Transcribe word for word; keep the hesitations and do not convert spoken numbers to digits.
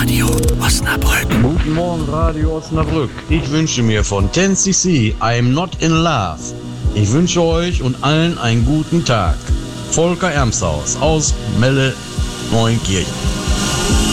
Radio Osnabrück. Guten Morgen, Radio Osnabrück. Ich wünsche mir von zehn C C I'm Not in Love. Ich wünsche euch und allen einen guten Tag. Volker Ermshaus aus Melle Neunkirchen.